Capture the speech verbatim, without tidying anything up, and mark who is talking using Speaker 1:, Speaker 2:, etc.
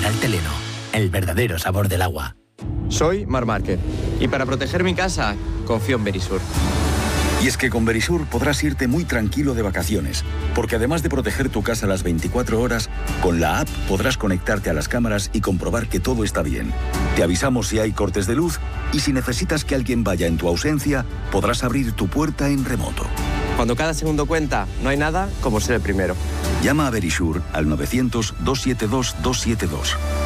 Speaker 1: Canal Teleno, el verdadero sabor del agua.
Speaker 2: Soy Mar Márquez y para proteger mi casa confío en Verisur.
Speaker 3: Y es que con Verisur podrás irte muy tranquilo de vacaciones, porque además de proteger tu casa las veinticuatro horas, con la app podrás conectarte a las cámaras y comprobar que todo está bien. Te avisamos si hay cortes de luz y si necesitas que alguien vaya en tu ausencia, podrás abrir tu puerta en remoto.
Speaker 2: Cuando cada segundo cuenta, no hay nada como ser el primero.
Speaker 3: Llama a Verisur al novecientos, doscientos setenta y dos, doscientos setenta y dos.